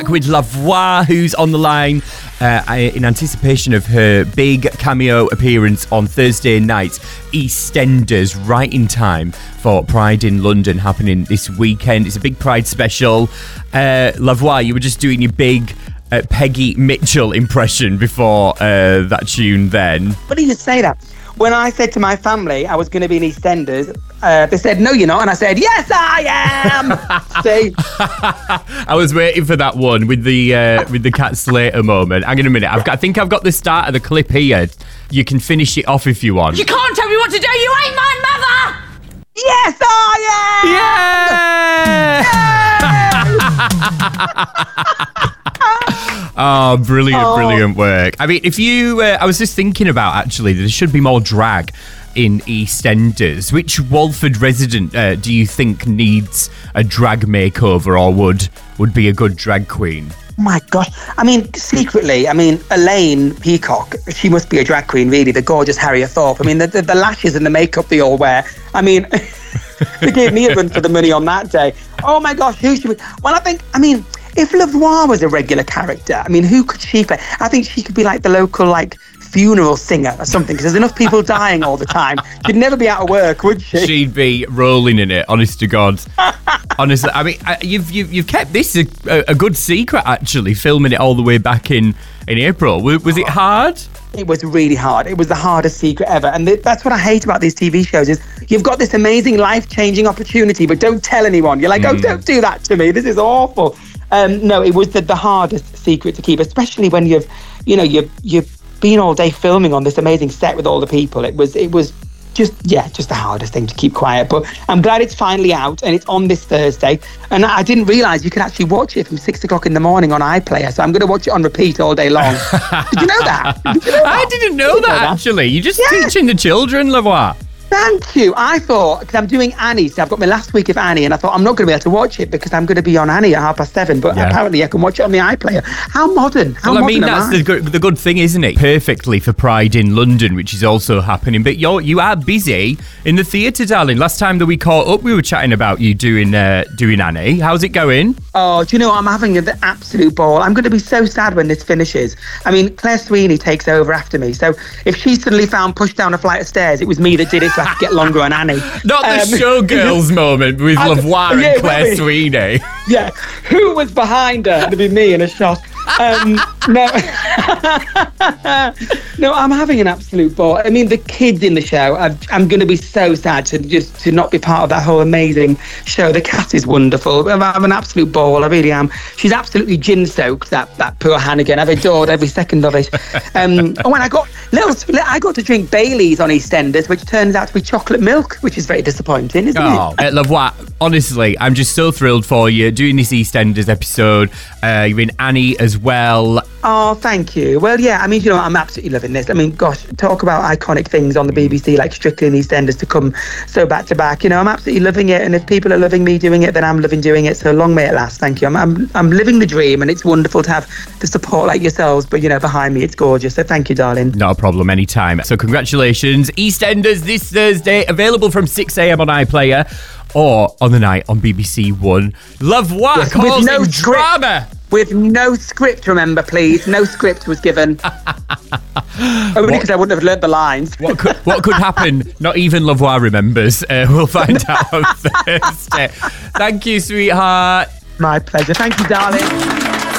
with Lavoie, who's on the line in anticipation of her big cameo appearance on Thursday night, EastEnders, right in time for Pride in London happening this weekend. It's a big Pride special. Lavoie, you were just doing your big Peggy Mitchell impression before that tune then. Funny you say that. When I said to my family I was going to be in EastEnders, they said, no, you're not. And I said, yes, I am. See? I was waiting for that one with the Cat Slater moment. Hang on a minute. I think I've got the start of the clip here. You can finish it off if you want. You can't tell me what to do. You ain't my mother. Yes, I am. Oh, brilliant work. I mean, if you... I was just thinking about, actually, there should be more drag in EastEnders. Which Walford resident do you think needs a drag makeover or would be a good drag queen? Oh my gosh. I mean, secretly, Elaine Peacock, she must be a drag queen, really, the gorgeous Harriet Thorpe. I mean, the lashes and the makeup they all wear. I mean, they gave me a run for the money on that day. Oh my gosh, who should we... Well, if Lavoie was a regular character, who could she play? I think she could be like the local, funeral singer or something, because there's enough people dying all the time. She'd never be out of work, would she? She'd be rolling in it, honest to God. Honestly, you've kept this a good secret, actually, filming it all the way back in April. Was it hard? It was really hard. It was the hardest secret ever. And that's what I hate about these TV shows is you've got this amazing life-changing opportunity, but don't tell anyone. You're like, oh, don't do that to me. This is awful. No, it was the hardest secret to keep, especially when you've been all day filming on this amazing set with all the people. It was just the hardest thing to keep quiet. But I'm glad it's finally out and it's on this Thursday. And I didn't realise you could actually watch it from 6 o'clock in the morning on iPlayer. So I'm going to watch it on repeat all day long. Did you know that? I didn't know that, actually. You're just teaching the children, Lavoie. Thank you. I thought, because I'm doing Annie, so I've got my last week of Annie, and I thought I'm not going to be able to watch it because I'm going to be on Annie at 7:30, but apparently I can watch it on the iPlayer. How modern. That's the good thing, isn't it? Perfectly for Pride in London, which is also happening. But you are busy in the theatre, darling. Last time that we caught up, we were chatting about you doing Annie. How's it going? Oh, do you know what? I'm having the absolute ball. I'm going to be so sad when this finishes. Claire Sweeney takes over after me, so if she suddenly found pushed down a flight of stairs, it was me that did it. To get longer on Annie. Not the showgirls moment with Lavoie and Claire Sweeney. Yeah, who was behind her? It'd be me in a shot. No, I'm having an absolute ball. The kids in the show, I'm going to be so sad to not be part of that whole amazing show. The cast is wonderful. I'm having an absolute ball. I really am. She's absolutely gin-soaked, that poor Hannigan. I've adored every second of it. When I got to drink Baileys on EastEnders, which turns out to be chocolate milk, which is very disappointing, isn't it? Lavoie, honestly, I'm just so thrilled for you doing this EastEnders episode. You're in Annie as well. Oh, thank you. Well, yeah, I'm absolutely loving this. Gosh, talk about iconic things on the BBC like Strictly and EastEnders to come so back to back. I'm absolutely loving it, and if people are loving me doing it, then I'm loving doing it. So long may it last. Thank you. I'm living the dream, and it's wonderful to have the support like yourselves. But behind me, it's gorgeous. So thank you, darling. Not a problem, anytime. So congratulations, EastEnders this Thursday, available from 6 a.m. on iPlayer or on the night on BBC One. Lavoie causing drama. With no script, remember, please. No script was given. Only because I wouldn't have learnt the lines. What could happen? Not even Lavoie remembers. We'll find out on Thursday. Thank you, sweetheart. My pleasure. Thank you, darling.